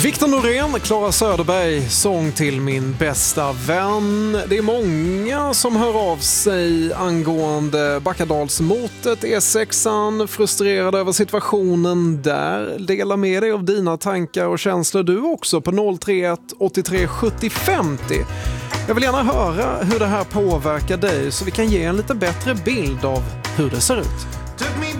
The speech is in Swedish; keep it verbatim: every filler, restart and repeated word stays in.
Victor Norén, Klara Söderberg, sång till min bästa vän. Det är många som hör av sig angående Backadalsmotet, E sexan, frustrerade över situationen där. Dela med dig av dina tankar och känslor du också på noll tre ett åttiotre sjuttio femtio. Jag vill gärna höra hur det här påverkar dig så vi kan ge en lite bättre bild av hur det ser ut.